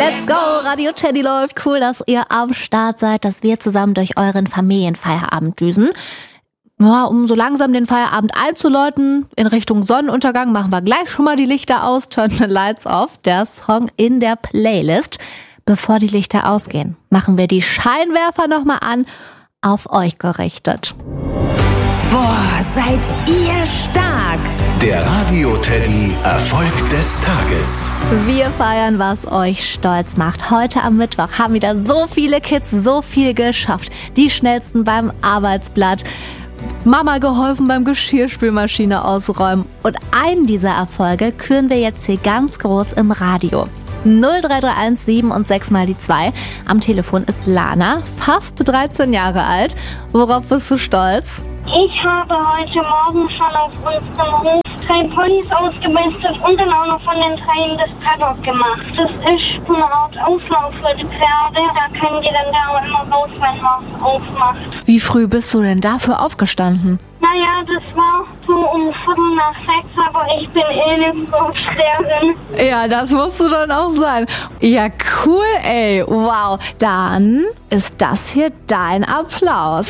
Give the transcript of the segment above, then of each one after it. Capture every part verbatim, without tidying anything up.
Let's go! Radio Teddy läuft. Cool, dass ihr am Start seid, dass wir zusammen durch euren Familienfeierabend düsen. Ja, um so langsam den Feierabend einzuläuten, in Richtung Sonnenuntergang, machen wir gleich schon mal die Lichter aus. Turn the lights off, der Song in der Playlist. Bevor die Lichter ausgehen, machen wir die Scheinwerfer nochmal an, auf euch gerichtet. Boah, seid ihr stark! Der Radio Teddy Erfolg des Tages. Wir feiern, was euch stolz macht. Heute am Mittwoch haben wieder so viele Kids so viel geschafft. Die schnellsten beim Arbeitsblatt. Mama geholfen beim Geschirrspülmaschine ausräumen. Und einen dieser Erfolge küren wir jetzt hier ganz groß im Radio. null drei drei eins sieben und sechs mal die zwei. Am Telefon ist Lana, fast dreizehn Jahre alt. Worauf bist du stolz? Ich habe heute Morgen schon auf unserem Hof drei Ponys ausgemistet und dann auch noch von den dreien das Paddock gemacht. Das ist so eine Art Auflauf für die Pferde. Da können die dann da auch immer raus, wenn man es aufmacht. Wie früh bist du denn dafür aufgestanden? Naja, das war so um Viertel nach sechs, aber ich bin eh eine Sportlerin. Ja, das musst du dann auch sein. Ja, cool, ey. Wow. Dann ist das hier dein Applaus.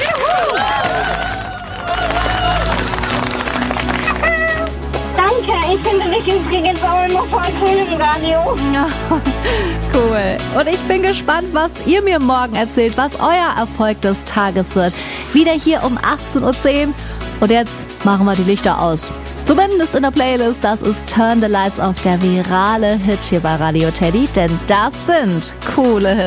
Danke, ich finde dich übrigens auch immer voll cool im Radio. Ja, cool. Und ich bin gespannt, was ihr mir morgen erzählt, was euer Erfolg des Tages wird. Wieder hier um achtzehn Uhr zehn. Und jetzt machen wir die Lichter aus. Zumindest in der Playlist, das ist Turn the Lights Off, der virale Hit hier bei Radio Teddy. Denn das sind coole Hits.